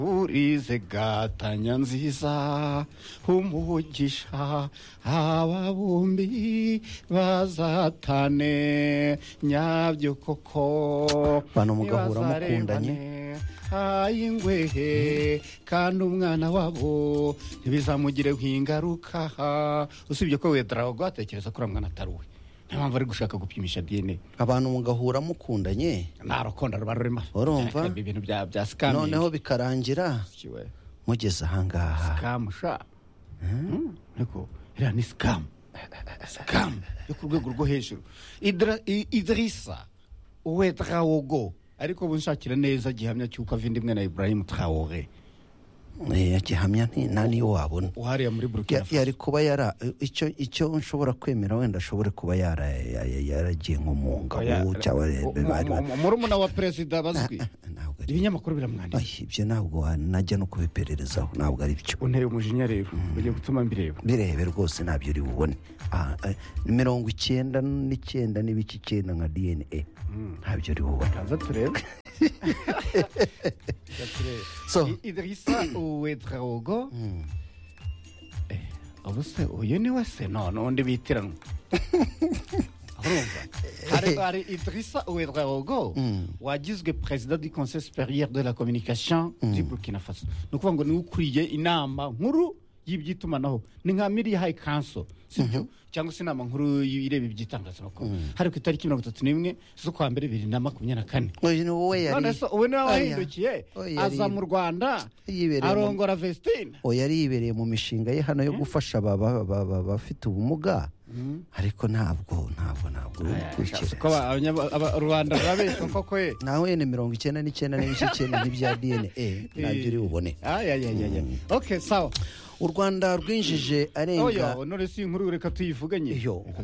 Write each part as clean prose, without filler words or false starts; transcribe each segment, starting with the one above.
urize gatanya nziza umugisha ababumbi bazatane nyabyo koko bano mugahura mukundanye ayingwehe kandi umwana wabo ntibizamugire ingaruka usibye ko Ouédraogo atekereza ko mwana atari we nta mpamvu ari gushaka gupimisha DNA abantu mugahura mukundanye nta rukundo ruba rurimo urumva ibintu bya scam noneho bikarangira mugeze ahangaha scam sha niko iriya ni scam yo ku rwego rwo hejuru Idrissa Ouédraogo ariko bunshakira neza gihamya cy'uko avindimwe na Ibrahim Traoré gihamya nani wabona uhariya muri Burkina Faso yari kuba yara icyo nshobora kwemera wenda ashobore kuba yaragiye nko mu ngabo cyangwa murumuna wa perezida bazwi ibinyamakuru biramwandika ibyo ntabwo najya no kubipererezaho ntabwo ari byo unteye umujinya rero ugiye gutuma birebe rwose ntabyo uri bubone 99 n'ibice 9 nka DNA ntabyo uri bubone kaza turebe so Idrissa Ouédraogo abuse uyu ni wese n'undi bitiranwa hari Idrissa Ouédraogo wagizwe président du conseil supérieur de la communication du Burkina Faso ni ukuvuga ngo ni ukuriye inama nkuru y'iby'itumanaho ni nka Media High Council sibyo cyangwa se inama nkuru y'ireba iby'itangazamakuru hari ku itariki 31 z'ukwa mbere 2024 uyu ni wowe yari none so ubu niwe wahindukiye aza mu Rwanda arongora Vestine yari yibereye mu mishinga ye hano yo gufasha bafite ubumuga ariko ntabwo ko Rwanda rabeshya koko nawe ni 99 n'ibice 9 n'ibya DNA nabyo uri bubone okay sawa u Rwanda rwinjije arenga none si inkuru reka tuyivuganye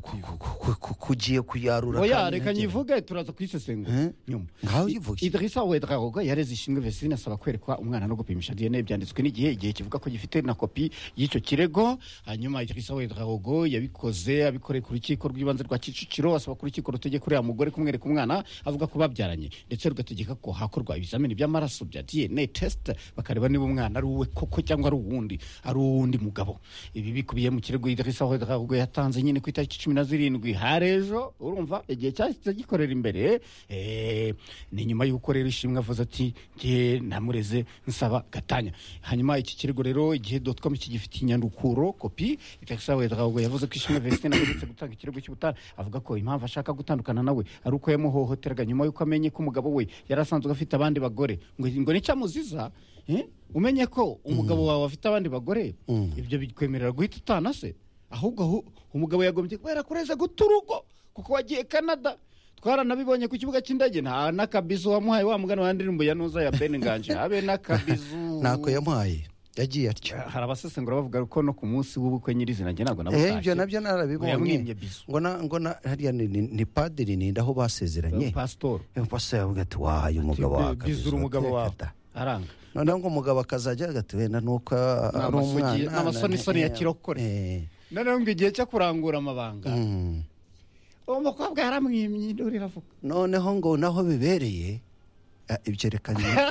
kugiye kuyarura oya reka nyivuge turaza kwisesengura nyuma ngaho yivuge Idrissa Ouédraogo yareze ishimwe Vestine asaba kwerekwa umwana no gupimisha DNA byanditswe n'igihe kivuga ko gifite na kopi y'icyo kirego hanyuma Idrissa Ouédraogo yabikoze abikoreye ku rukiko rw'ibanze rwa Kicukiro asaba ku rukiko rutegeka uriya mugore kumwereka umwana avuga ko babyaranye ndetse rugategeka ko hakorwa ibizamini by'amaraso bya DNA test bakareba niba umwana ari uwe koko cyangwa ari uwundi undi mugabo ibi bikubiye mu kirego Idrissa Ouédraogo yatanze nyine ku itariki 17 harejo urumva igihe cyahise gikorera imbere ni nyuma y'uko rero ishimwe avuze ati ngiye namureze nsaba gatanya hanyuma iki kirego rero igihe.com kigifite inyandukuro kopi Idrissa Ouédraogo yavuze ko ishimwe Vestine aherutse gutanga ikirego cy'ubutane avuga ko impamvu ashaka gutandukana nawe ari uko yamuhohoteraga nyuma y'uko amenye ko umugabo we yarasanzwe afite abandi bagore ngo ni cyamuziza umenye ko umugabo wawe afite abandi bagore ibyo bikwemerera guhita utana se ahubwo umugabo yagombye kubera kureza guturugo kuko wagiye Canada twaranabibonye ku kibuga cy'indege nta nakabizu wamuhaye wa mugana wa ndirimbo ya Nuza ya Ben Nganje habe nakabizu nako yamuhaye yagiye atyo hari abasesengura bavuga ko no ku munsi w'ubukwe nyirizina nge ntabwo nabutashye ibyo nabyo narabibonye ngo hariya ni padiri ni ndaho basezeranye pastor yavuga ati wahaye umugabo wawe bizura umugabo wawe aranga noneho ngo umugabo akazajya agatwena nuko ari umwana n'amasoni ya kirokore noneho ngo igihe cyo kurangura amabanga uwo mukobwa yaramwimye iravuga noneho ngo naho bibereye ibyo reka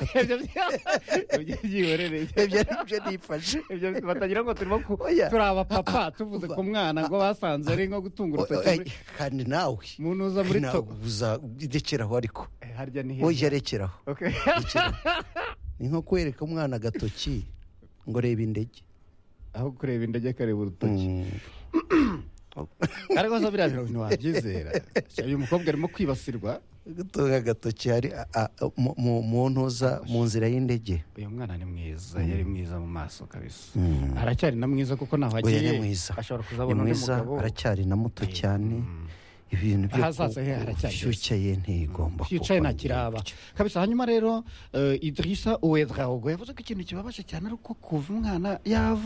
ibyo nifashe batagira ngo turimo turaba papa tuvuze ku mwana ngo basanze ari nko gutunga urutoki kandi nawe umuntu uza muri to rekeraho ariko harya ni heza rekeraho ni nko kwereka umwana agatoki ngo reba indege aho kureba indege akareba urutoki ariko zo biriya bintu wabyizera uyu mukobwa arimo kwibasirwa gutunga agatoki hari mu ntuza mu nzira y'indege uyu mwana ni mwiza yari mwiza mu maso kabisa aracyari na mwiza kuko naho agiye ashobora kuzabona undi mugabo aracyari na muto cyane ibintu byo cyucaye ntigomba cyucaye ntakiraba kabisa hanyuma rero Idrissa Ouédraogo yavuze ko ikintu kibabaje cyane ari uko kuva umwana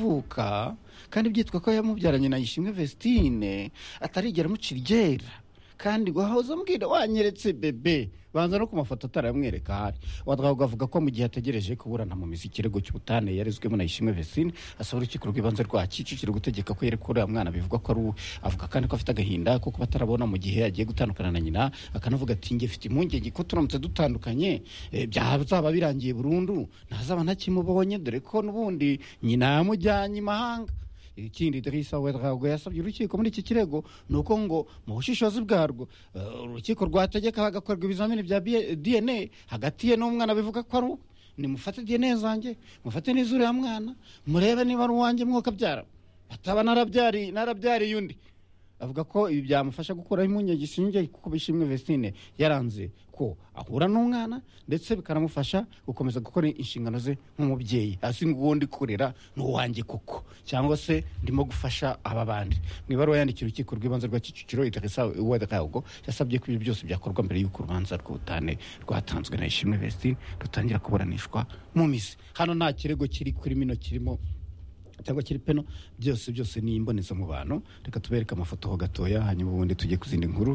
yavuka kandi byitwa ko yamubyaranye na Ishimwe Vestine atarigera amucira iryera kandi wahoze ambwira wanyeretse bebe banza no ku mafoto ataramwereka ahari Ouedraogo avuga ko mu gihe ategereje kuburana mu mizi ikirego cy'ubutane yarezwemo na Ishimwe Vestine asaba urukiko rw'ibanze rwa Kicukiro gutegeka ko yereka uriya mwana bivugwa ko ari uwe avuga kandi ko afite agahinda ko kuba atarabona mu gihe agiye gutandukana na nyina akanavuga ati njye mfite impungenge ko turamutse dutandukanye byazaba birangiye burundu ntazaba ntakimubonye dore ko n'ubundi nyina yamujyanye imahanga ikindi Idrissa Ouedraogo yasabye urukiko muri iki kirego nuko ngo mu bushishozi bwarwo urukiko rwategeka hagakorwa ibizamini bya DNA hagati ye n'umwana bivuga ko ari uwe nimufate DNA zanjye mufate n'izuru ya mwana murebe niba ari uwanjye mwuka byara bataba narabyariye undi avuga ko ibi byamufasha gukora impungenge ishingiye kuko Ishimwe Vestine yaranze ko ahura n'umwana ndetse bikanamufasha gukomeza gukora inshingano ze nk'umubyeyi hasi ngundi kurera n'uwanjye koko cyangwa se ndimo gufasha aba bandi mu ibaruwa yandikira urukiko rw'ibanze rwa Kicukiro Idrissa Ouedraogo yasabye ko ibi byose byakorwa mbere y'uko urubanza rw'ubutane rwatanzwe na Ishimwe Vestine rutangira kuburanishwa mu mizi hano nta kirego kiri kuri mino kirimo cyangwa kiri peno byose ni imboneza mu bantu reka tubereke amafoto ho gatoya hanyuma ubundi tujye kuzindi nkuru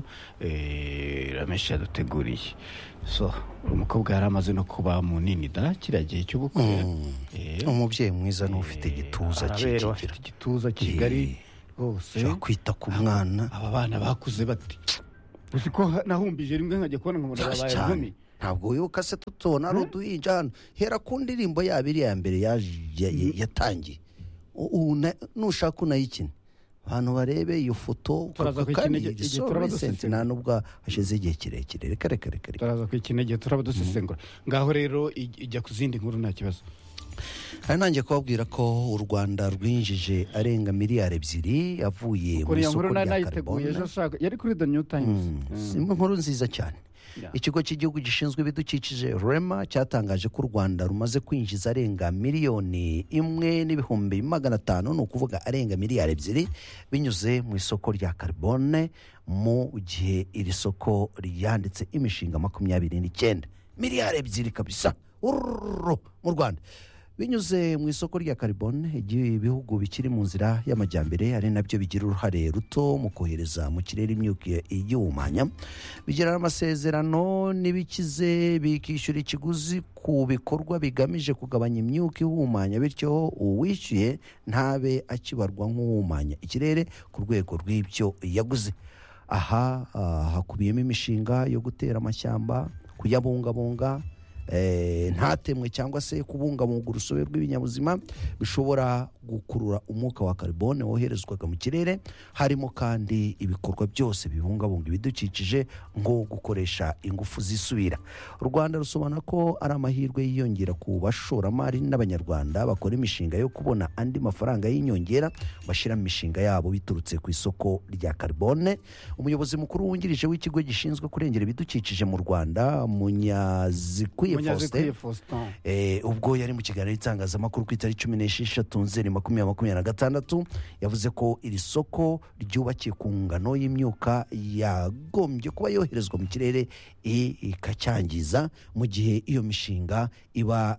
Ramesh yaduteguriye so umukobwa yari amaze no kuba munini da kiragiye cy'ubukwe umubyeyi mwiza n'ufite igituza kigira afite igituza kigari rwose cyo kwita ku mwana aba bana bakuze bati uzi ko nahumbije rimwe nkajya kubona ngo babaye inkumi ntabwo wibuka se tutubona ari uduhinja hano hera ku ndirimbo yabo iri ya mbere yatangiye nushaka unayikina abantu barebe iyo foto kandi nta nubwo hashize igihe kirekire reka turaza kwikina igihe turaba dusesengura ngaho rero ijya ku zindi nkuru nta kibazo hari nanjye kubabwira ko u Rwanda rwinjije arenga miliyari 2 avuye mu isoko rya Carbone yari kuri The New Times inkuru nziza cyane ikigo cy'igihugu gishinzwe ibidukikije REMA cyatangaje ko u Rwanda rumaze kwinjiza arenga miliyoni 1,500,000 ni ukuvuga arenga miliyari 2 binyuze mu isoko rya Carbone mu gihe iri soko ryanditse imishinga 29 miliyari 2 kabisa mu Rwanda binyuze mu isoko rya Carbone ibihugu bikiri mu nzira y'amajyambere ari nabyo bigira uruhare ruto mu kohereza mu kirere imyuka igihumanya bigira amasezerano n'ibikize bikishyura ikiguzi ku bikorwa bigamije kugabanya imyuka ihumanya bityo uwishyuye ntabe akibarwa nk'uhumanya ikirere ku rwego rw'ibyo yaguze aha hakubiyemo imishinga yo gutera amashyamba kuyabungabunga ntatemwe cyangwa se kubungabunga urusobe rw'ibinyabuzima bishobora gukurura umwuka wa Carbone woherezwaga mu kirere harimo kandi ibikorwa byose bibungabunga ibidukikije nko gukoresha ingufu zisubira u Rwanda rusobanura ko ari amahirwe yiyongera ku bashoramari n'abanyarwanda bakora imishinga yo kubona andi mafaranga y'inyongera bashyira mu mishinga yabo biturutse ku isoko rya Carbone umuyobozi mukuru wungirije w'ikigo gishinzwe kurengera ibidukikije mu Rwanda Munyazikwiye Faustin ubwo yari mu kiganiro itangazamakuru ku itariki 16 Nzeri 2026 yavuze ko iri soko ryubakiye ku ngano y'imyuka yagombye kuba yoherezwa mu kirere ikacyangiza mu gihe iyo mishinga iba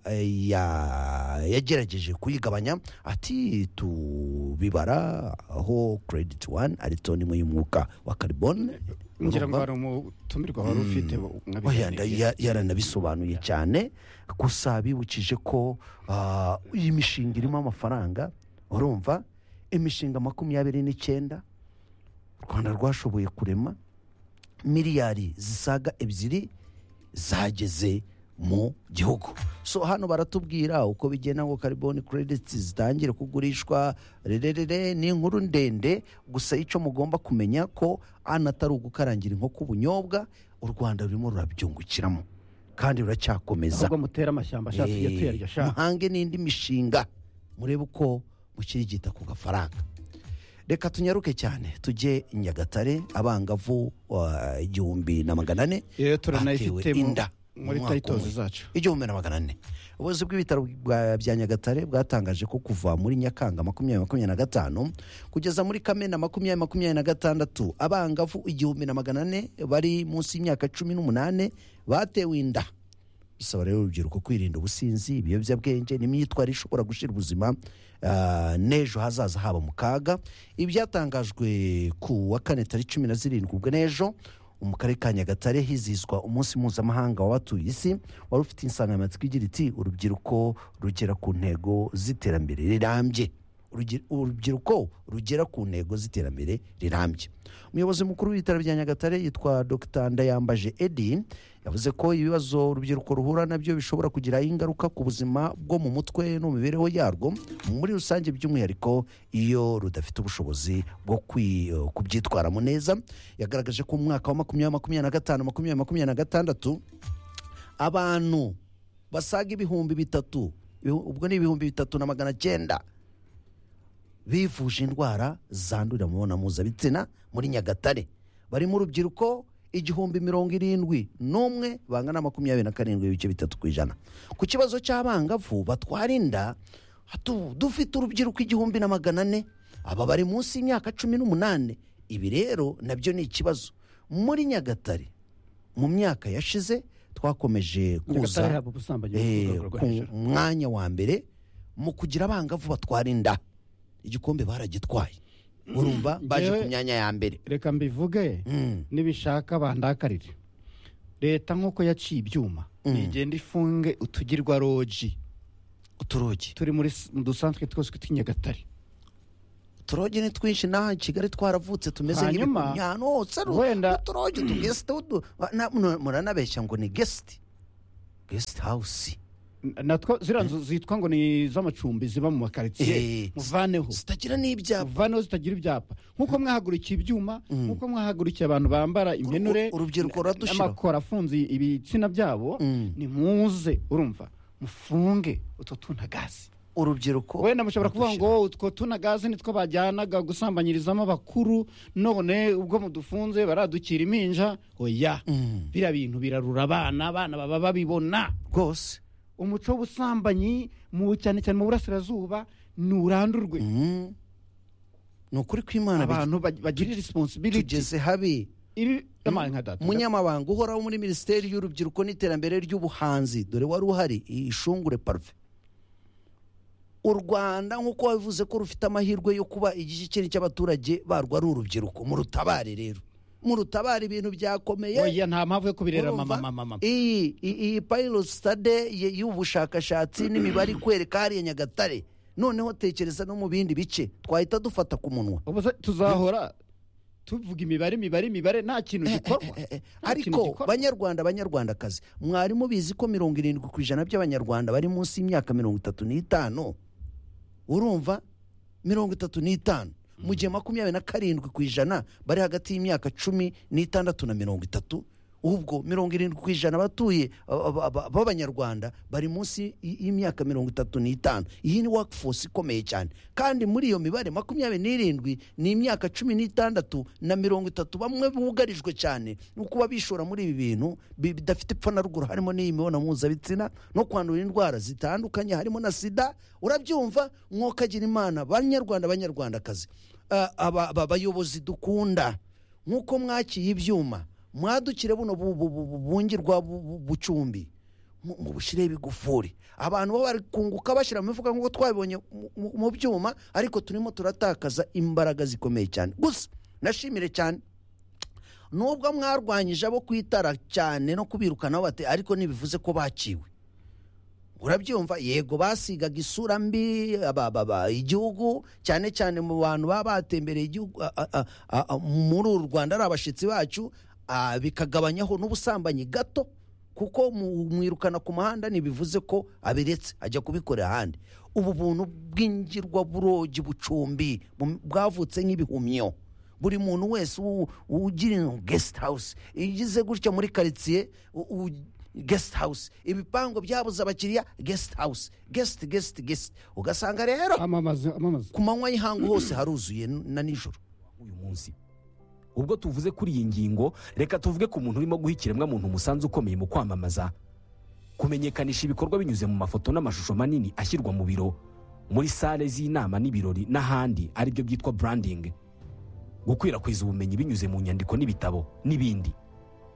yagerageje kuyigabanya ati tubibara aho credit 1 ari toni imwe y'umwuka wa Carbone ngira ngo hari umutumirwa wari ufite yaranabisobanuye cyane gusa bibukije ko iyi mishinga irimo amafaranga urumva imishinga 29 Rwanda rwashoboye kurema miliyari zisaga 2 zageze mu gihugu so hano baratubwira uko bigenda ngo Carbone credits zitangire kugurishwa ni inkuru ndende gusa icyo mugomba kumenya ko anatari ugukarangira inkoko ubunyobwa u Rwanda rurimo rurabyungukiramo kandi ruracyakomeza ahubwo mutera amashyamba ashatse yatuyarya shaka muhange n'indi mishinga murebe uko mukirigita ku gafaranga reka tunyaruke cyane tujye Nyagatare abangavu 1,400 turanayifite inda muri tayitozi zacu 1,400 ubuyobozi bw'ibitaro bya Nyagatare bwatangaje ko kuva muri Nyakanga 2025 kugeza muri Kamena 2026 abangavu 1,400 bari munsi y'imyaka 18 batewe inda dusaba rero urubyiruko kwirinda ubusinzi, ibiyobyabwenge n'imyitwarire ishobora gushyira ubuzima n'ejo hazaza haba mu kaga. Ibi byatangajwe ku wa kane tariki 17 ubwo n'ejo mu karere ka Nyagatare hizihizwa umunsi mpuzamahanga w'abatuye isi wari ufite insanganyamatsiko igira iti urubyiruko rugera ku ntego z'iterambere rirambye. Urubyiruko rugera ku ntego z'iterambere rirambye. Umuyobozi mukuru w'ibitaro bya Nyagatare yitwa Dr Ndayambaje Edi yavuze ko ibibazo urubyiruko ruhura nabyo bishobora kugira ingaruka ku buzima bwo mu mutwe no mu mibereho yarwo muri rusange, by'umwihariko iyo rudafite ubushobozi bwo kubyitwaramo neza. Yagaragaje ko mu mwaka wa 2025-2026 abantu basaga 3,000, ubwo ni 3,900 bivuje indwara zandurira mu mibonano mpuzabitsina muri Nyagatare. Bari mu rubyiruko 71,071 bangana 27.3%. Ku kibazo cy'abangavu batwara inda dufite urubyiruko 1,400 aba bari munsi y'imyaka 18. Ibi rero nabyo ni ikibazo muri Nyagatare. Mu myaka yashize twakomeje kuza ku mwanya wa mbere mu kugira abangavu batwara inda. Igikombe baragitwaye, urumva baje ku myanya ya mbere. Reka mbivuge nibishaka bandakarire. Leta nk'uko yaciye ibyuma igenda ifunge utugirwa roji, uturogi turi muri dusanzwe twose tw'Inyagatare. Uturogi ni twinshi na Kigali twaravutse tumeze nk'ibintu hose. Uturogi tugeste muranabeshya ngo ni guest house. Natwo ziranzu zitwa ngo ni z'amacumbi ziba mu makaritsiye, muvaneho zitagira n'ibyapa, muvaneho zitagira ibyapa. Nkuko mwahagurukiye ibyuma, nkuko mwahagurukiye abantu bambara impenure, urubyiruko radushira amakora afunze ibitsina byabo, ni muze urumva mufunge utwo tunagazi. Urubyiruko wenda mushobora kuvuga ngo utwo tunagazi nitwo bajyanaga gusambanyirizamo abakuru, none ubwo mudufunze baradukira iminja. Oya, bira bintu birarura abana baba babibona rwose. Umuco w'ubusambanyi cyane cyane mu burasirazuba nurandurwe. Ni ukuri kw'Imana abantu bagira responsibility. Tugeze habi. Munyamabanga uhoraho muri Minisiteri y'Urubyiruko n'Iterambere ry'Ubuhanzi, dore wari uhari, Ishungure Parfait. U Rwanda nk'uko wabivuze ko rufite amahirwe yo kuba igice kinini cy'abaturage barwo ari urubyiruko. Mu rutabare rero, mu rutabare ibintu byakomeye. Oya, nta mpamvu yo kubirera mama. Iyi pilot study y'ubushakashatsi n'imibare kwereka hariya Nyagatare, noneho tekereza no mu bindi bice twahita dufata ku munwa. Tuzahora tuvuga imibare nta kintu gikorwa. Ariko banyarwandakazi, mwari mubizi ko 70% by'abanyarwanda bari munsi y'imyaka 35. Urumva 35 mu gihe 27% bari hagati y'imyaka 16 na 30. Ubwo 70% batuye b'abanyarwanda bari munsi y'imyaka 35. Iyi ni workforce ikomeye cyane, kandi muri iyo mibare 27 ni imyaka 16 na 30 bamwe bugarijwe cyane no kuba bishora muri ibi bintu bidafite ipfa na ruguru, harimo n'imibonano mpuzabitsina no kwandura indwara zitandukanye, harimo na sida. Urabyumva, mwokagira Imana banyarwandakazi, abayobozi dukunda, nk'uko mwakiye ibyuma mwadukire buno bungirwa bucumbi mu bushire ibigufuri. Abantu bo bari kunguka bashyira mu mifuka nk'uko twabibonye mu byuma, ariko turimo turatakaza imbaraga zikomeye cyane. Gusa nashimire cyane nubwo mwarwanyije abo kwitara cyane no kubirukana bate, ariko nibivuze ko baciwe. Urabyumva, yego basigaga isura mbi igihugu, cyane cyane mu bantu baba batembereye igihugu muri u Rwanda ari abashitsi bacu, bikagabanyaho n'ubusambanyi gato, kuko mwirukana ku muhanda ntibivuze ko abiretse ajya kubikorera ahandi. Ubu buntu bw'ingirwa burogi bucumbi bwavutse nk'ibihumyo. Buri muntu wese ugira guest house igize gutya muri quartier, guest house, ibipango byabuze abakiriya, guest house, guest. Ugasanga rero ku manywa y'ihangu hose haruzuye na nijoro. Uyu munsi ubwo tuvuze kuri iyi ngingo, reka tuvuge ku muntu urimo guha ikiremwamuntu umusanzu ukomeye mu kwamamaza, kumenyekanisha ibikorwa binyuze mu mafoto n'amashusho manini ashyirwa mu biro, muri sale z'inama n'ibirori n'ahandi, aribyo byitwa branding, gukwirakwiza ubumenyi binyuze mu nyandiko n'ibitabo n'ibindi.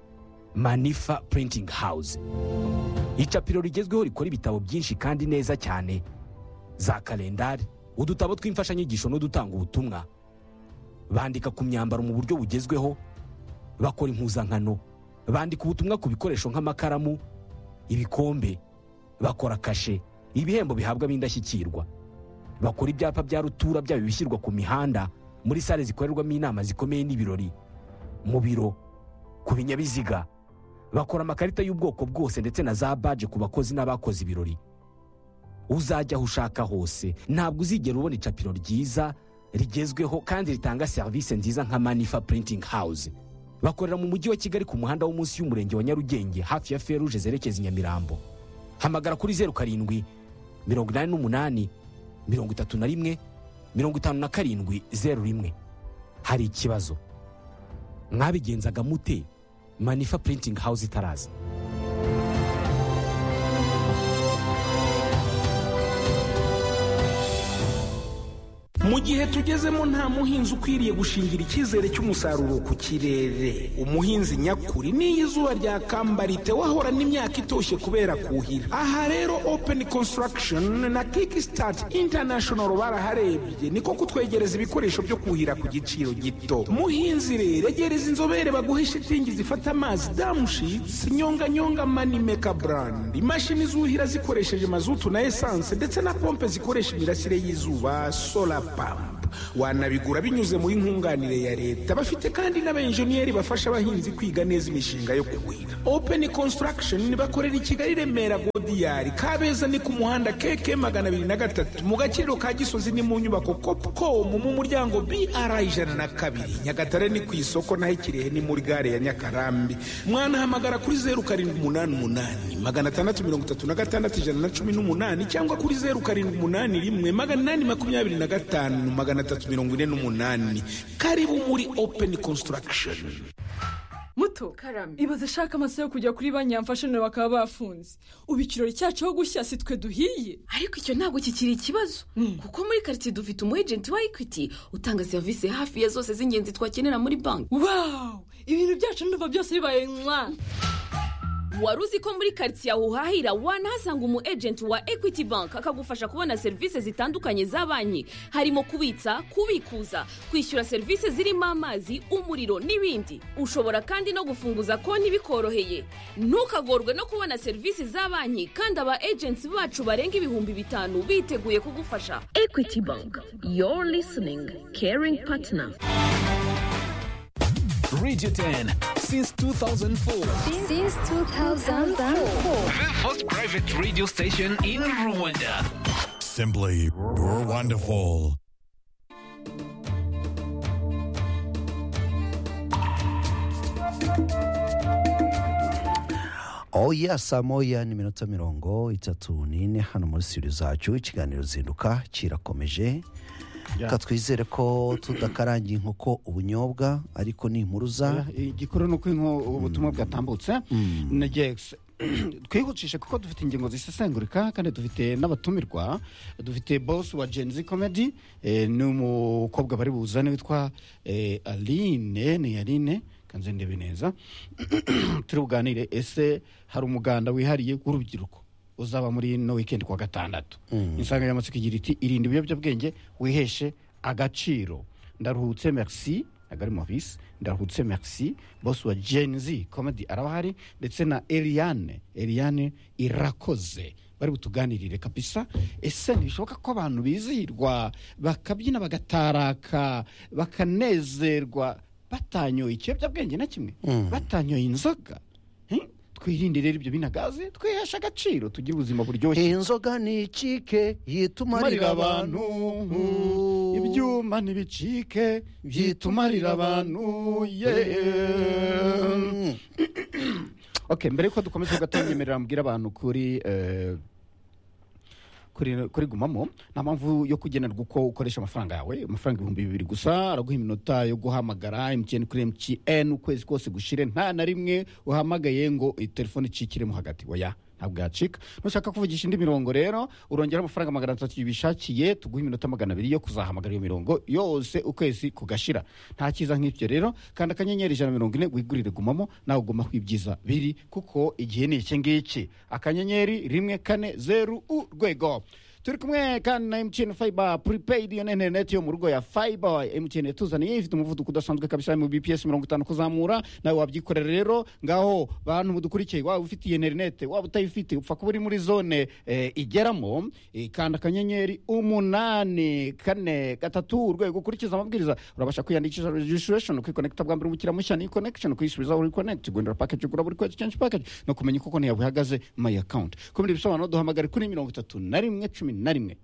Manifa Printing House. Icapiro rigezweho rikora ibitabo byinshi kandi neza cyane, za kalendari, udutabo tw'imfashanyigisho n'udutanga ubutumwa. Bandika ku myambaro mu buryo bugezweho, bakora impuzankano, bandika ubutumwa ku bikoresho nk'amakaramu, ibikombe, bakora kashe, ibihembo bihabwa b'indashyikirwa. Bakora ibyapa bya rutura byabo bishyirwa ku mihanda, muri sale zikorerwamo inama zikomeye n'ibirori, mu biro, ku binyabiziga. Bakora amakarita y'ubwoko bwose ndetse na za badge ku bakozi n'abakoze ibirori. Uzajya aho ushaka hose, ntabwo uzigera ubona icapiro ryiza, rigezweho kandi ritanga serivisi nziza nka Manifa Printing House. Bakorera mu mujyi wa Kigali ku muhanda wo munsi y'umurenge wa Nyarugenge hafi ya Feruje zerekeza i Nyamirambo. Hamagara kuri 07 88 31 57 01. Hari ikibazo mwabigenzaga mute Manifa Printing House itaraza? Mu gihe tugezemo nta muhinzi ukwiriye gushingira icyizere cy'umusaruro ku kirere. Umuhinzi nyakuri n'iyo izuba ryakambarite wahora n'imyaka itoshye kubera kuhira. Aha rero Open Construction na Kickstart International baraharebye, niko kutwegereza ibikoresho byo kuhira ku giciro gito. Muhinzi rero egereza inzobere baguhe shitingi zifata amazi damushitsi, nyonganyonga Manimeka brand, imashini zuhira zikoresheje mazutu na essence ndetse na pompe zikoresha imirasire y'izuba solar pump. Wanabigura binyuze muri nkunganire ya leta. Bafite kandi n'abenjeniyeri bafasha abahinzi kwiga neza imishinga yo kuhira. Open Construction bakorera i Kigali, Remera, Godiyari, Kabeza ni ku muhanda KK 203, mu Gakiriro ka Gisozi ni mu nyubako Copcom mu muryango BR 102, Nyagatare ni ku isoko naho Kirehe ni muri gare ya Nyakarambi. Mwanahamagara kuri 0788 636 118 cyangwa kuri 0781 825 348. Karibu muri Open Construction. Muto karame, ibaze shaka amasaha yo kujya kuri banki yamfashe none bakaba bafunze. Ubu ikirori cyacu ho gushya si twe duhiye. Ariko icyo ntabwo kikiri ikibazo, kuko muri quartier dufite umu agent wa Equity utanga service hafi ya zose z'ingenzi twakenera muri banki. Wow, ibintu byacu ndumva byose bibaye mwa. Waruzi ko muri quartier aho uhahira wanahasanga umu agent wa Equity Bank akagufasha kubona service zitandukanye za banki, harimo kubitsa, kubikuza, kwishyura service zirimo amazi, umuriro n'ibindi. Ushobora kandi no gufunguza konti bikoroheye. Ntukagorwe no kubona service za banki kandi aba agents bacu barenga 5,000 biteguye kugufasha. Equity Bank, your listening caring partner. Radio 10 since 2004. Since 2004. The first private radio station in Rwanda. Simply wonderful. Oya saa moya n'iminota 34 hano muri studio zacu. Ikiganiro zinduka kirakomeje. Katwizere ko tudakarangiye inkoko ubunyobwa, ariko ni impuruza. Igikuru nuko ubutumwa bwatambutse. Twihutishe kuko dufite ingingo zisesengurika kandi dufite n'abatumirwa. Dufite boss wa Gen Z Comedy, n'umukobwa bari buzane witwa Aline kanze ndebe neza. Turi buganire ese hari umuganda wihariye w'urubyiruko uzaba muri no weekend kwa gatandatu. Insanganyamatsiko igira iti irinde ibiyobyabwenge wiheshe agaciro. Ndaruhutse merci agari Maurice, ndaruhutse merci boss wa Gen Z Comedy arabahari, ndetse na Eliane Irakoze bari butuganirire kabisa. Ese nishoboka ko abantu bizihirwa bakabyina bagataraka bakanezerwa batanyoye ikiyobyabwenge na kimwe, batanyoye inzoga? Twirinde rero ibyo binagaze, twihesha agaciro, tugira ubuzima buryoshye. Inzoga ni icike yitumarira abantu, ibyuma ntibicike byitumarira abantu. Okay, mbere yuko dukomeza gatonyemerera mbwira abantu kuri gumamo nta mpamvu yo kugenerwa uko ukoresha amafaranga yawe. Amafaranga 2,000 gusa araguha iminota yo guhamagara MTN kuri MTN ukwezi kose gushire, nta na rimwe uhamagaye ngo telefone icikiremo hagati. Oya, ntabwo yacika. Nushaka kuvugisha indi mirongo rero urongera amafaranga 300 bishakiye, tuguha iminota 200 yo kuzahamagara iyo mirongo yose ukwezi kugashira. Nta kiza nk'ibyo rero, kandi akanyenyeri 140 wigurire gumamo nawe uguma kwibyiza biri, kuko igihe ni iki ngiki. Akanyenyeri 140 urwego. Turi kumwe kandi na MTN Fiber prepaid yo internet yo mu rugo ya Fiber. MTN tuzaniye ifite umuvuduko udasanzwe kabisa mu BPS 50 kuzamura, nawe wabyikorera rero ngaho bantu mudukurikiye, waba ufite internet waba utayifite upfa kuba uri muri zone igeramo, kandi akanyenyeri 843 urwego ukurikiza amabwiriza urabasha kwiyandikisha registration, kwiconnecta bwa mbere umukira mushya ni connection, kwisubiza uri connect, guhindura package ugura buri kwezi change package no kumenya uko konti yawe ihagaze my account. Kumenya ibisobanuro duhamagare kuri 31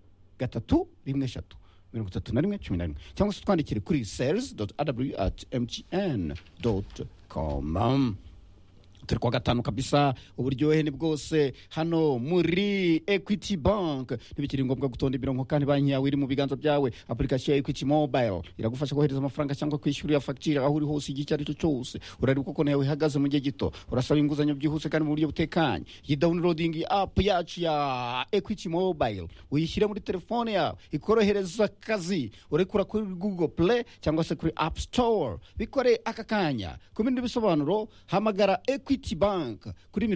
313 cyangwa se twandikire kuri sales.aw@mtn.com. turi kwa gatanu kabisa, uburyohe ni bwose hano muri Equity Bank. Ntibikiri ngombwa gutonda ibirongo, kandi banki yawe iri mu biganza byawe. Application ya Equity Mobile iragufasha kohereza amafaranga cyangwa kwishyura facture aho uri hose igihe cyari cyo cyose. Urari uko konti yawe ihagaze mu gihe gito, urasaba inguzanyo byihuse kandi mu buryo butekanye. Downloading app yacu ya Equity Mobile uyishyire muri telefone yawe, ikorohereza akazi. Urekura kuri Google Play cyangwa se kuri App Store, bikore aka kanya. Ku bindi bisobanuro hamagara Equity Bank kuri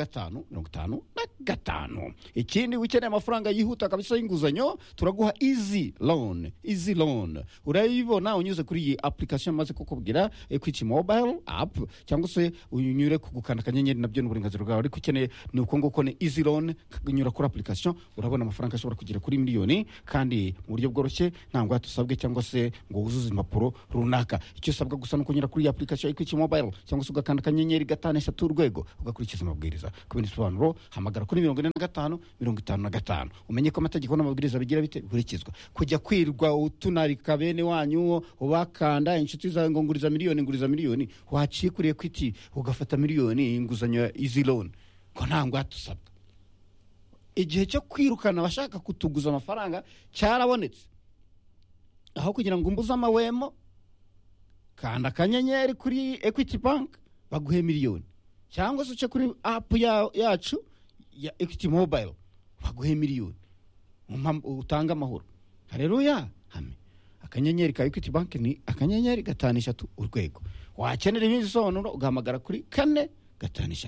4555. Ikindi ukeneye amafaranga yihuta kabisa y'inguzanyo, turaguha easy loan. Urayibona unyuze kuri iyi application maze kukubwira Equity Mobile app, cyangwa se unyure kugukanda akanyenyeri, nabyo n'uburenganzira bwawe. Ariko ukeneye ni uko nguko ni easy loan, unyura kuri application urabona amafaranga ashobora kugera kuri miliyoni, kandi mu buryo bworoshye, nta ngwate usabwe cyangwa se ngo wuzuze impapuro runaka. Icyo usabwa gusa no kunyura kuri application Equity Mobile cyangwa se ugakanda akanyenyeri 5 urwego ugakurikiza amabwiriza. Ku bindi bisobanuro hamagara kuri 4555. Umenye ko amategeko n'amabwiriza bigira bikurikizwa. Kujya kwirwa utunarika bene wanyu ubakanda inshuti zawe ngo nguriza miliyoni, wacikuriye Equity ugafata miliyoni inguzanyo ya easy loan ko nta ngwate usabwa. Igihe cyo kwirukana abashaka kutuguza amafaranga cyarabonetse. Aho kugira ngo umbuze amawemo, kanda akanyenyeri kuri Equity Bank baguhe miliyoni, cyangwa se uce kuri app yacu ya Equity Mobile baguhe miliyoni, utanga amahoro. Haleluya. Akanyenyeri ka Equity Bank ni akanyenyeri 53 urwego. Wakenera ibindi bisobanuro ugahamagara kuri 453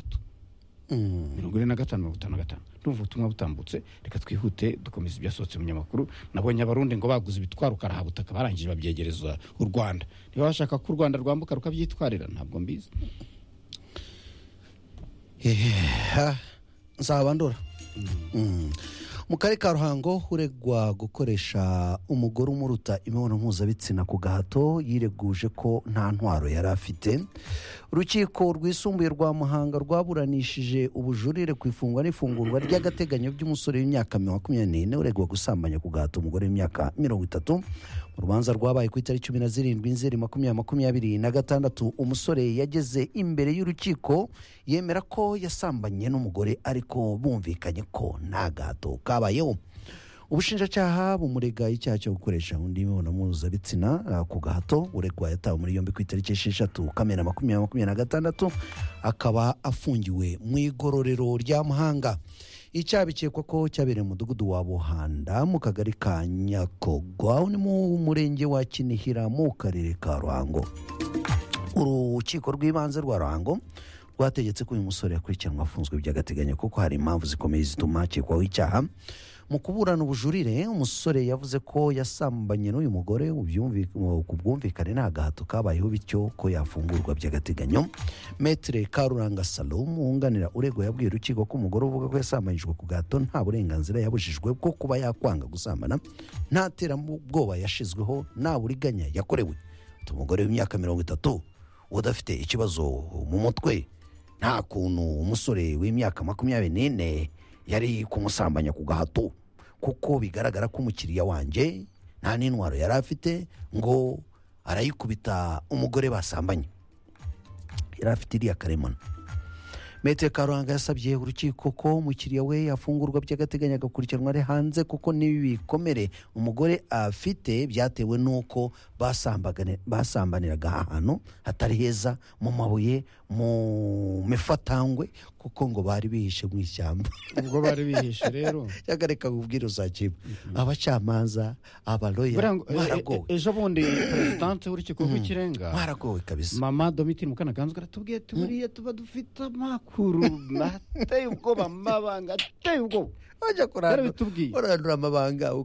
4555. Ndumva ubutumwa butambutse, reka twihute dukomeza ibyasohotse mu nyamakuru. Nabonye abarundi ngo baguze ibitwaro karahabutaka barangije babyegereza u Rwanda. Niba bashaka ko u Rwanda rwambuka rukabyitwarira, ntabwo mbizi. Nzabandura. Mu karere ka Ruhango uregwa gukoresha umugore umuruta imibonano mpuzabitsina ku gahato yireguje ko nta ntwaro yari afite. Urukiko rwisumbuye rwa Muhanga rwaburanishije ubujurire ku ifungwa n'ifungurwa ry'agateganyo by'umusore w'imyaka 24 uregwa gusambanya ku gahato umugore w'imyaka 30. Mu rubanza rwabaye ku itariki 17 Nzeri 2026, umusore yageze imbere y'urukiko yemera ko yasambanye n'umugore, ariko bumvikanye ko nta gahato kabayeho. Ubushinjacyaha bumurega icyaha cyo gukoresha undi mibonano mpuzabitsina ku gahato. Uregwa yatawe muri yombi ku itariki 6 Kamena 2026, akaba afungiwe mu igororero rya Muhanga. Icyaha bikekwa ko cyabereye mu mudugudu wa Buhanda mu kagari ka Nyakogwa ni mu murenge wa Kinihira mu karere ka Ruhango. Urukiko rw'ibanze rwa Ruhango rwategetse ko uyu musore yakurikiranwa afunzwe by'agateganyo kuko hari impamvu zikomeye zituma akekwaho icyaha. Mu kuburana ubujurire, umusore yavuze ko yasambanye n'uyu mugore ku bwumvikane nta gahato kabayeho, bityo ko yafungurwa by'agateganyo. Maître Karuranga Salom wunganira uregwa yabwiye urukiko ko umugore uvuga ko yasambanyijwe ku gahato nta burenganzira yabujijwe bwo kuba yakwanga gusambana, nta terabwoba yashizweho, nta buriganya yakorewe. Umugore w'imyaka 30 udafite ikibazo mu mutwe, nta kuntu umusore w'imyaka 24 yari kumusambanya ku gahato, kuko bigaragara ko umukiriya wanjye nta n'intwaro yari afite ngo arayikubita umugore basambanye, yari afite iriya karemano. Maître Karuranga yasabye urukiko ko umukiriya we yafungurwa by'agateganyo agakurikiranwa ari hanze kuko n'ibi bikomere umugore afite byatewe n'uko basambaniraga ahantu hatari heza mu mabuye mu mifatangwe kuko ngo bari bihishe mu ishyamba. ubwo bari bihishe rero cyangwa reka kubwira uzakiba abacamanza abaloya mwaragowe. ejo bundi perezidante w'urukiko rw'ikirenga mwaragowe kabisa. mama Domitire Mukanaganzwa aratubwiye tuburiye tuba dufite amakuru ateye ubwoba, amabanga ateye ubwoba. wajya kurandura amabanga